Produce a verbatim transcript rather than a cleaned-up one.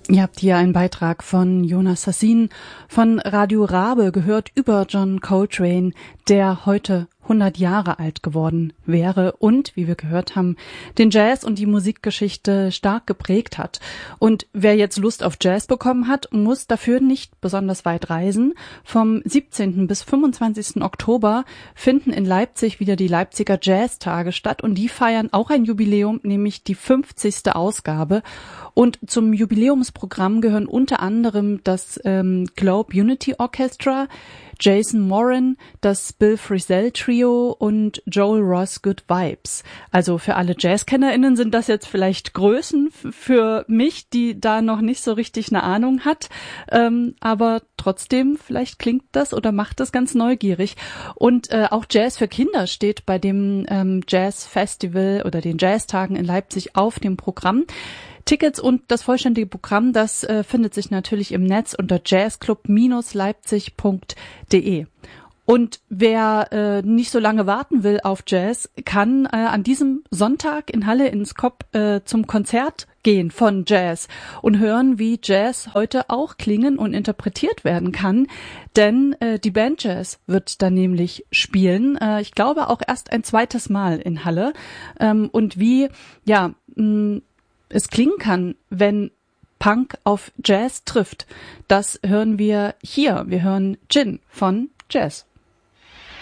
Ihr habt hier einen Beitrag von Jonas Sassin von Radio Rabe gehört über John Coltrane, der heute hundert Jahre alt geworden wäre und, wie wir gehört haben, den Jazz und die Musikgeschichte stark geprägt hat. Und wer jetzt Lust auf Jazz bekommen hat, muss dafür nicht besonders weit reisen. Vom siebzehnten bis fünfundzwanzigsten Oktober finden in Leipzig wieder die Leipziger Jazztage statt und die feiern auch ein Jubiläum, nämlich die fünfzigste Ausgabe. Und zum Jubiläumsprogramm gehören unter anderem das ähm, Globe Unity Orchestra, Jason Moran, das Bill Frisell Trio und Joel Ross Good Vibes. Also für alle JazzkennerInnen sind das jetzt vielleicht Größen für mich, die da noch nicht so richtig eine Ahnung hat. Ähm, aber trotzdem, vielleicht klingt das oder macht das ganz neugierig. Und äh, auch Jazz für Kinder steht bei dem ähm, Jazz Festival oder den Jazztagen in Leipzig auf dem Programm. Tickets und das vollständige Programm, das äh, findet sich natürlich im Netz unter jazzclub leipzig punkt de. Und wer äh, nicht so lange warten will auf Jazz, kann äh, an diesem Sonntag in Halle in Skop äh, zum Konzert gehen von Jazz und hören, wie Jazz heute auch klingen und interpretiert werden kann. Denn äh, die Band Jazz wird dann nämlich spielen. Äh, ich glaube auch erst ein zweites Mal in Halle. Ähm, und wie, ja, mh, es klingen kann, wenn Punk auf Jazz trifft, das hören wir hier. Wir hören Gin von Jazz.